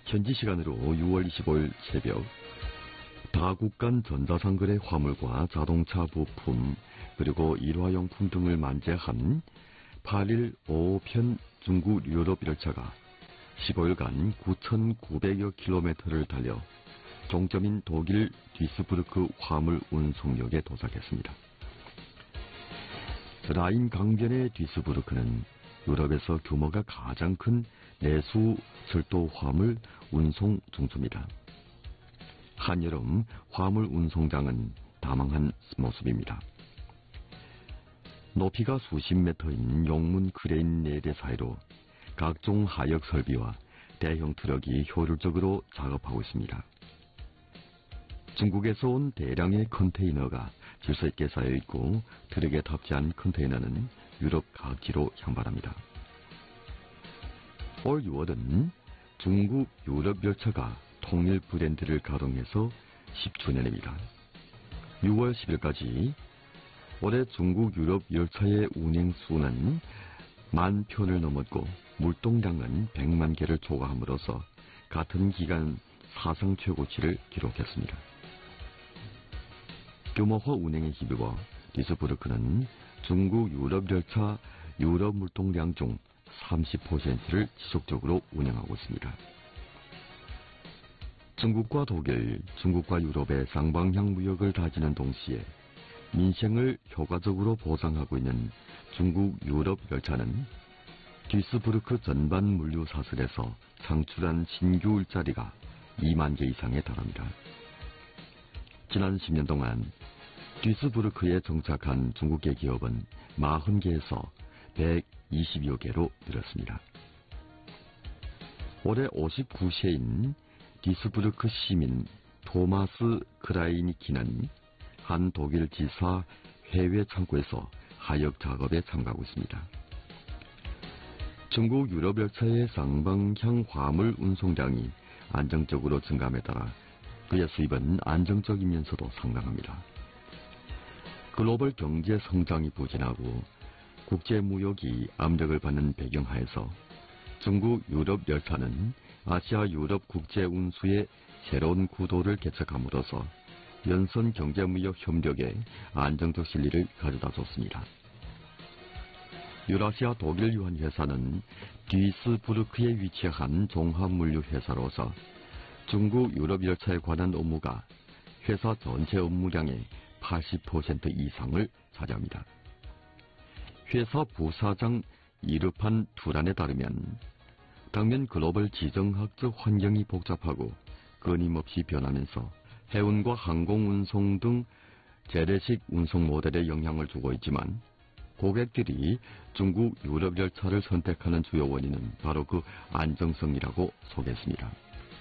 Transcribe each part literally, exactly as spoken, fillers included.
현지 시간으로 유월 이십오일 새벽 다국 간 전자상거래 화물과 자동차 부품 그리고 일화용품 등을 만재한 팔일 오호편 중국 유럽 열차가 십오일간 구천구백여 킬로미터를 달려 종점인 독일 듀스부르크 화물 운송역에 도착했습니다. 라인 강변의 듀스부르크는 유럽에서 규모가 가장 큰 내수 철도 화물 운송 중소입니다. 한여름 화물 운송장은 다망한 모습입니다. 높이가 수십 미터인 용문 크레인 네 대 사이로 각종 하역 설비와 대형 트럭이 효율적으로 작업하고 있습니다. 중국에서 온 대량의 컨테이너가 질서 있게 쌓여 있고 트럭에 탑재한 컨테이너는 유럽 각지로 향발합니다. 올 유월은 중국 유럽 열차가 통일 브랜드를 가동해서 십 주년입니다. 유월 십일까지 올해 중국 유럽 열차의 운행 수는 만 편을 넘었고 물동량은 백만 개를 초과함으로써 같은 기간 사상 최고치를 기록했습니다. 규모화 운행에 힘입어 듀스부르크는 중국 유럽 열차 유럽 물동량 중 삼십 퍼센트를 지속적으로 운영하고 있습니다. 중국과 독일, 중국과 유럽의 쌍방향 무역을 다지는 동시에 민생을 효과적으로 보장하고 있는 중국 유럽 열차는 듀스부르크 전반 물류 사슬에서 창출한 신규 일자리가 이만 개 이상에 달합니다. 지난 십 년 동안 듀스부르크에 정착한 중국계 기업은 사십 개에서 백이십여 개로 늘었습니다. 올해 오십구 세인 듀스부르크 시민 토마스 크라이니키는 한 독일 지사 해외 창고에서 하역 작업에 참가하고 있습니다. 중국 유럽 열차의 쌍방향 화물 운송량이 안정적으로 증감에 따라 그의 수입은 안정적이면서도 상당합니다. 글로벌 경제 성장이 부진하고 국제 무역이 압력을 받는 배경하에서 중국 유럽 열차는 아시아 유럽 국제 운수의 새로운 구도를 개척함으로써 연선 경제무역 협력에 안정적 실리를 가져다 줬습니다. 유라시아 독일 유한 회사는 듀스부르크에 위치한 종합물류 회사로서 중국 유럽 열차에 관한 업무가 회사 전체 업무량의 팔십 퍼센트 이상을 차지합니다. 회사 부사장 이르판 투란에 따르면 당면 글로벌 지정학적 환경이 복잡하고 끊임없이 변하면서 해운과 항공운송 등 재래식 운송 모델에 영향을 주고 있지만 고객들이 중국 유럽 열차를 선택하는 주요 원인은 바로 그 안정성이라고 소개했습니다.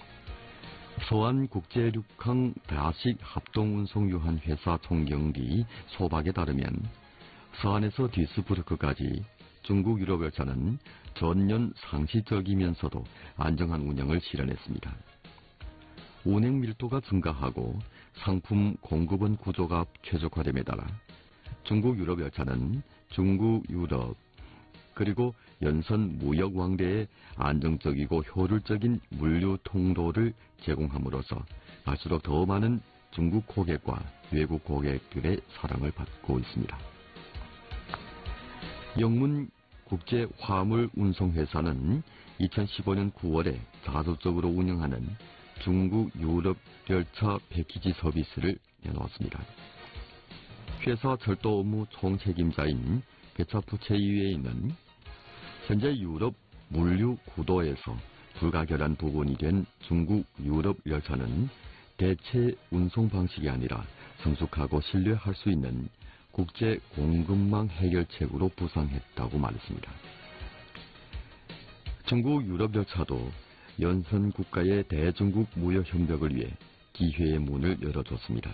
서한국제륙항 다식 합동운송유한회사 총경리 소박에 따르면 서한에서 듀스부르크까지 중국 유럽 열차는 전년 상시적이면서도 안정한 운영을 실현했습니다. 운행 밀도가 증가하고 상품 공급원 구조가 최적화됨에 따라 중국 유럽 열차는 중국 유럽 그리고 연선 무역 왕래에 안정적이고 효율적인 물류 통로를 제공함으로써 갈수록 더 많은 중국 고객과 외국 고객들의 사랑을 받고 있습니다. 영문 국제 화물 운송회사는 이천십오년 구월에 자주적으로 운영하는 중국 유럽 열차 패키지 서비스를 내놓았습니다. 회사 철도 업무 총책임자인 베차푸체이웨이는 현재 유럽 물류 구도에서 불가결한 부분이 된 중국 유럽 열차는 대체 운송 방식이 아니라 성숙하고 신뢰할 수 있는 국제 공급망 해결책으로 부상했다고 말했습니다. 중국 유럽 열차도 연선 국가의 대중국 무역 협력을 위해 기회의 문을 열어줬습니다.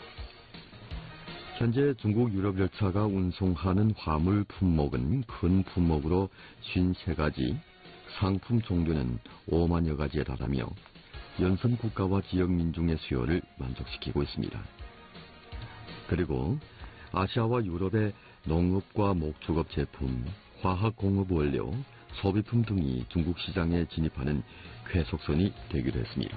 현재 중국 유럽 열차가 운송하는 화물 품목은 큰 품목으로 오십삼 가지, 상품 종류는 오만여 가지에 달하며 연선 국가와 지역 민중의 수요를 만족시키고 있습니다. 그리고 아시아와 유럽의 농업과 목축업 제품, 화학공업 원료, 소비품 등이 중국 시장에 진입하는 쾌속선이 되기도 했습니다.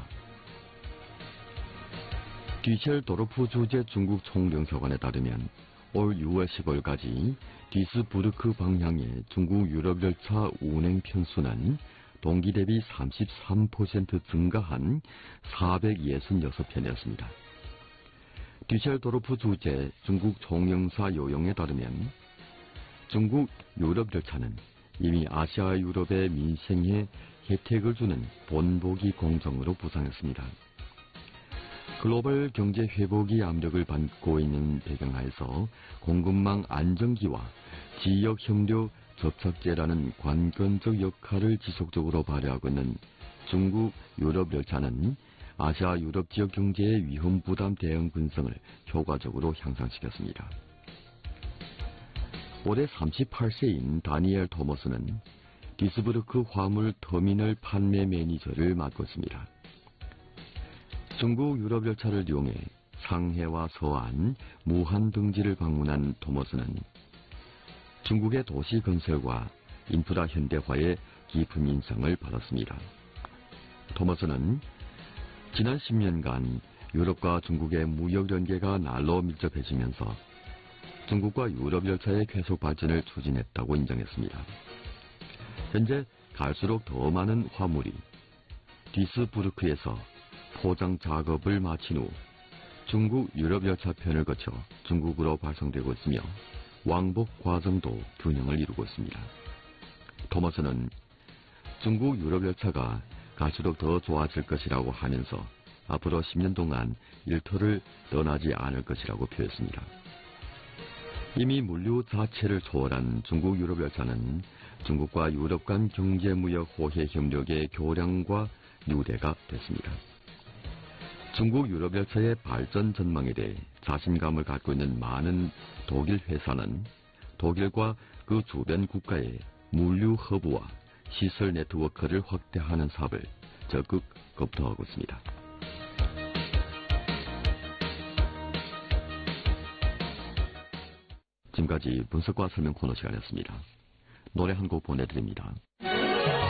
뒤셀도르프 주재 중국 총領事館에 따르면 올 유월 십오일까지 디스부르크 방향의 중국 유럽 열차 운행 편수는 동기 대비 삼십삼 퍼센트 증가한 사백육십육 편이었습니다. 뒤셀도르프 주재 중국 총영사 요용에 따르면 중국 유럽 열차는 이미 아시아 유럽의 민생에 혜택을 주는 본보기 공정으로 부상했습니다. 글로벌 경제 회복이 압력을 받고 있는 배경하에서 공급망 안정기와 지역 협력 접착제라는 관건적 역할을 지속적으로 발휘하고 있는 중국 유럽 열차는 아시아 유럽 지역 경제의 위험 부담 대응 근성을 효과적으로 향상시켰습니다. 올해 삼십팔 세인 다니엘 토머스는 디스부르크 화물 터미널 판매 매니저를 맡고 있습니다. 중국 유럽 열차를 이용해 상해와 서안, 무한 등지를 방문한 토머스는 중국의 도시 건설과 인프라 현대화에 깊은 인상을 받았습니다. 토머스는 지난 십 년간 유럽과 중국의 무역 연계가 날로 밀접해지면서 중국과 유럽 열차의 계속 발전을 추진했다고 인정했습니다. 현재 갈수록 더 많은 화물이 디스부르크에서 포장 작업을 마친 후 중국 유럽 열차편을 거쳐 중국으로 발송되고 있으며 왕복 과정도 균형을 이루고 있습니다. 토머스는 중국 유럽 열차가 갈수록 더 좋아질 것이라고 하면서 앞으로 십 년 동안 일터를 떠나지 않을 것이라고 표했습니다. 이미 물류 자체를 초월한 중국 유럽 열차는 중국과 유럽 간 경제무역 호혜 협력의 교량과 유대가 됐습니다. 중국 유럽 열차의 발전 전망에 대해 자신감을 갖고 있는 많은 독일 회사는 독일과 그 주변 국가의 물류 허브와 시설 네트워크를 확대하는 사업을 적극 검토하고 있습니다. 지금까지 분석과 설명 코너 시간이었습니다. 노래 한 곡 보내드립니다.